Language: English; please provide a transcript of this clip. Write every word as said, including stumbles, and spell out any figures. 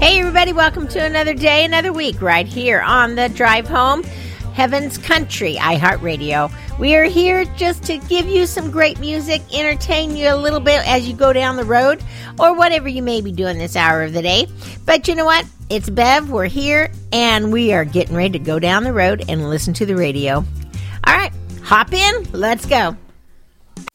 Hey everybody, welcome to another day, another week, right here on the Drive Home, Heaven's Country, iHeartRadio. We are here just to give you some great music, entertain you a little bit as you go down the road, or whatever you may be doing this hour of the day. But you know what? It's Bev, we're here, and we are getting ready to go down the road and listen to the radio. All right, hop in, let's go.